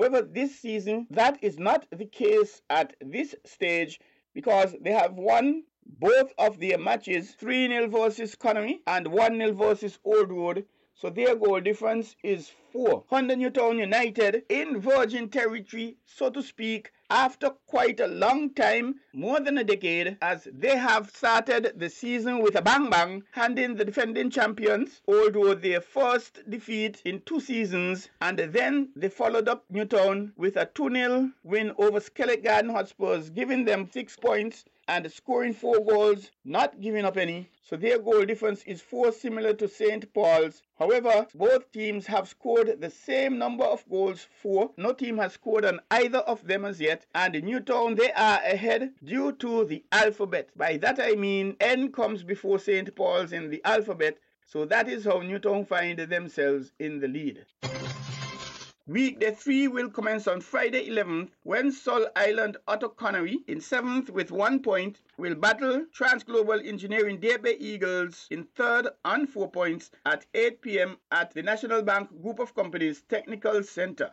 However, this season, that is not the case at this stage because they have won both of their matches, 3-0 versus Connery and 1-0 versus Old Road. So their goal difference is 4. Under Newtown United in Virgin Territory, so to speak, after quite a long time, more than a decade, as they have started the season with a bang, handing the defending champions Old Road their first defeat in 2 seasons, and then they followed up Newtown with a 2-0 win over Skellig Garden Hotspurs, giving them 6 points and scoring 4 goals, not giving up any. So their goal difference is 4, similar to St. Paul's. However, both teams have scored the same number of goals, 4. No team has scored on either of them as yet. And in Newtown, they are ahead due to the alphabet. By that I mean N comes before St. Paul's in the alphabet. So that is how Newtown find themselves in the lead. Weekday 3 will commence on Friday 11th when Sol Island Otto Connery in 7th with 1 point will battle Transglobal Engineering Deer Bay Eagles in 3rd on 4 points at 8 p.m. at the National Bank Group of Companies Technical Center.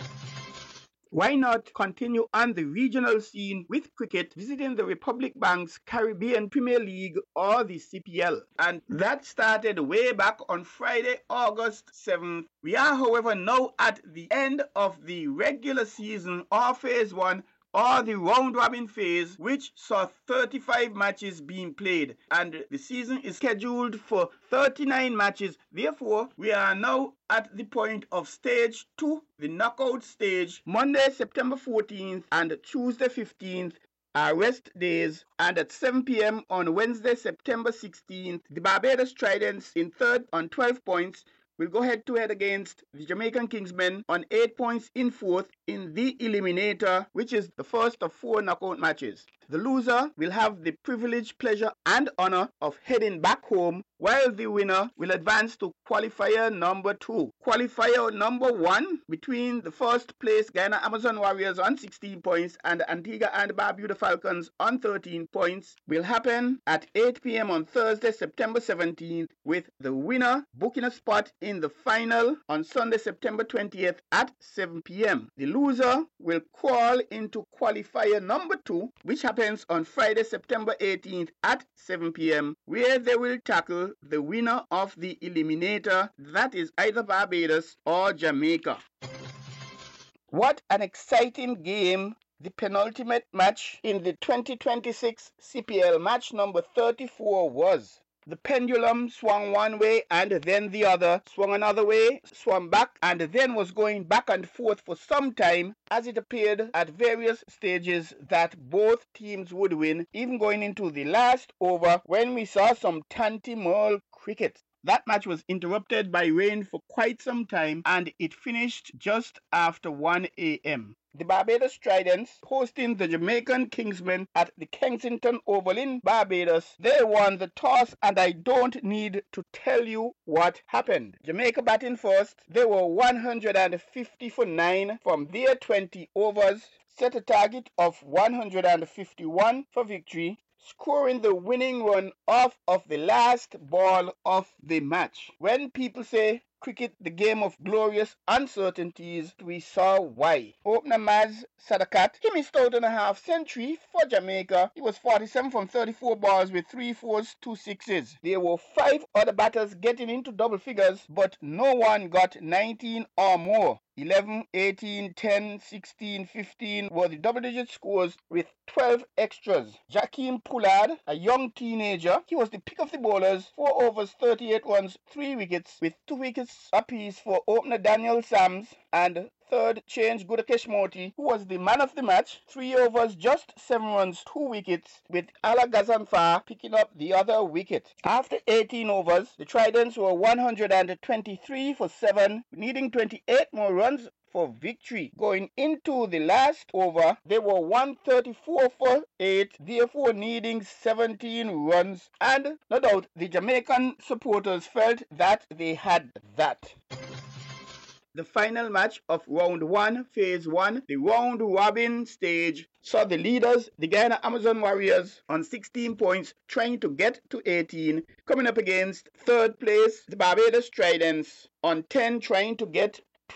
Why not continue on the regional scene with cricket, visiting the Republic Bank's Caribbean Premier League or the CPL? And that started way back on Friday, August 7th. We are, however, now at the end of the regular season or phase 1 or the round-robin phase, which saw 35 matches being played, and the season is scheduled for 39 matches. Therefore, we are now at the point of stage 2, the knockout stage. Monday, September 14th and Tuesday 15th are rest days, and at 7 p.m. on Wednesday, September 16th, the Barbados Tridents in 3rd on 12 points will go head-to-head against the Jamaican Kingsmen on 8 points in 4th in the Eliminator, which is the first of 4 knockout matches. The loser will have the privilege, pleasure, and honor of heading back home, while the winner will advance to qualifier number 2. Qualifier number 1 between the first place Guyana Amazon Warriors on 16 points and Antigua and Barbuda Falcons on 13 points will happen at 8 p.m. on Thursday, September 17th, with the winner booking a spot in the final on Sunday, September 20th at 7 p.m. The loser will crawl into qualifier number 2, which happens on Friday, September 18th at 7 p.m., where they will tackle the winner of the Eliminator, that is either Barbados or Jamaica. What an exciting game the penultimate match in the 2026 CPL match number 34 was. The pendulum swung one way and then the other, swung another way, swung back, and then was going back and forth for some time, as it appeared at various stages that both teams would win, even going into the last over when we saw some Tanty-Merle cricket. That match was interrupted by rain for quite some time, and it finished just after 1 a.m. The Barbados Tridents hosting the Jamaican Kingsmen at the Kensington Oval in Barbados. They won the toss, and I don't need to tell you what happened. Jamaica batting first. They were 150 for 9 from their 20 overs, set a target of 151 for victory, scoring the winning run off of the last ball of the match. When people say cricket, the game of glorious uncertainties, we saw why. Opener Maz Sadakat, he missed out on a half century for Jamaica. He was 47 from 34 balls with 3 fours, 2 sixes. There were 5 other batters getting into double figures, but no one got 19 or more. 11, 18, 10, 16, 15 were the double-digit scores with 12 extras. Jakeem Pollard, a young teenager, he was the pick of the bowlers, 4 overs, 38 runs, 3 wickets, with 2 wickets apiece for opener Daniel Sams and third change Gudakesh Moti, who was the man of the match. 3 overs, just 7 runs, 2 wickets, with Ala Gazanfar picking up the other wicket. After 18 overs, the Tridents were 123 for 7, needing 28 more runs for victory. Going into the last over, they were 134 for 8, therefore needing 17 runs. And no doubt, the Jamaican supporters felt that they had that. The final match of round 1, phase 1, the round robin stage, saw the leaders, the Guyana Amazon Warriors, on 16 points, trying to get to 18, coming up against third place, the Barbados Tridents, on 10, trying to get 12.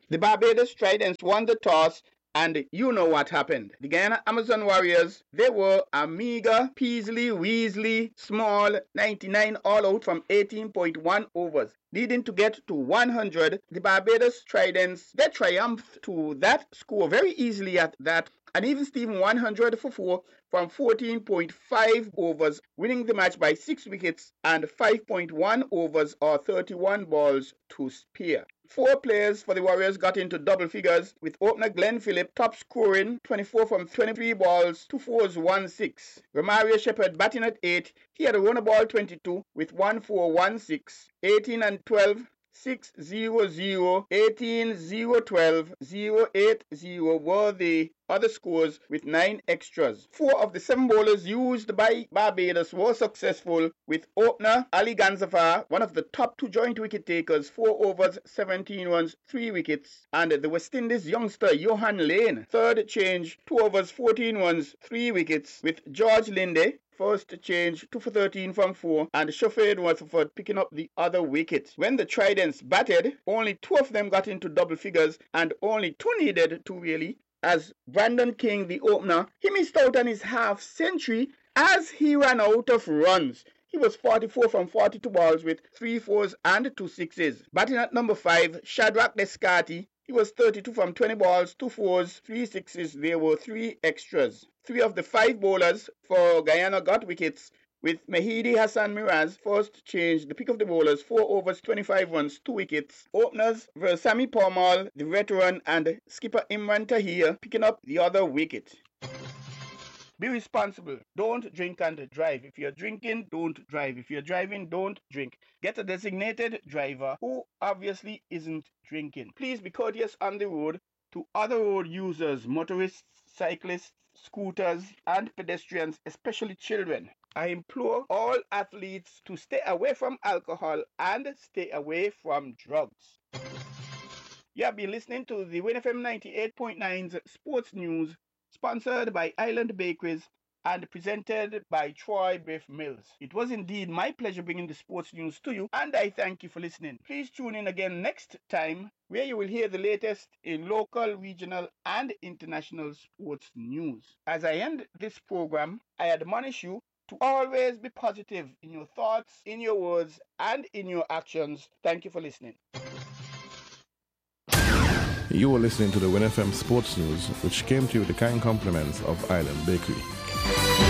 The Barbados Tridents won the toss, and you know what happened. The Guyana Amazon Warriors, they were a meager, Peasley, Weasley, small 99 all out from 18.1 overs. Needing to get to 100, the Barbados Tridents, they triumphed to that score very easily at that, and even Steven 100 for 4 from 14.5 overs, winning the match by 6 wickets and 5.1 overs or 31 balls to spare. 4 players for the Warriors got into double figures, with opener Glenn Phillip top scoring 24 from 23 balls, 2 fours, 1 6. Romario Shepherd batting at 8. He had a runner ball 22 with 1 4, 1 6. 18 and 12. 6-0-0, 18-0-12, 0-8-0 were the other scores with 9 extras. 4 of the 7 bowlers used by Barbados were successful, with opener Ali Ganzafar, one of the top 2 joint wicket takers, 4 overs, 17 runs, 3 wickets, and the West Indies youngster Johan Lane, third change, 2 overs, 14 runs, 3 wickets, with George Linde, first change, 2 for 13 from 4, and Shafed Waterford picking up the other wicket. When the Tridents batted, only 2 of them got into double figures, and only 2 needed to really, as Brandon King, the opener, he missed out on his half century as he ran out of runs. He was 44 from 42 balls with 3 fours and 2 sixes. Batting at number 5, Shadrach Descati, he was 32 from 20 balls, 2 fours, 3 sixes. There were 3 extras. 3 of the 5 bowlers for Guyana got wickets, with Mehidi Hassan Miraz first change, the pick of the bowlers, 4 overs, 25 runs, 2 wickets. Openers were Sami Parmal, the veteran, and skipper Imran Tahir picking up the other wicket. Be responsible. Don't drink and drive. If you're drinking, don't drive. If you're driving, don't drink. Get a designated driver who obviously isn't drinking. Please be courteous on the road to other road users, motorists, cyclists, scooters, and pedestrians, especially children. I implore all athletes to stay away from alcohol and stay away from drugs. You have been listening to the Win FM 98.9's Sports News, sponsored by Island Bakeries and presented by Troy Biff Mills. It was indeed my pleasure bringing the sports news to you, and I thank you for listening. Please tune in again next time, where you will hear the latest in local, regional, and international sports news. As I end this program, I admonish you to always be positive in your thoughts, in your words, and in your actions. Thank you for listening. You were listening to the Win FM Sports News, which came to you with the kind compliments of Island Bakery.